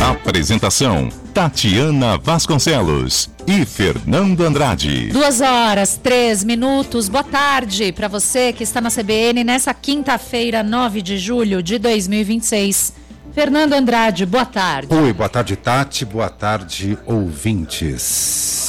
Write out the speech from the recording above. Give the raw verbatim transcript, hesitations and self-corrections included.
Apresentação: Tatiana Vasconcelos e Fernando Andrade. Duas horas, três minutos. Boa tarde para você que está na C B N nessa quinta-feira, nove de julho de dois mil e vinte e seis. Fernando Andrade, boa tarde. Oi, boa tarde, Tati. Boa tarde, ouvintes.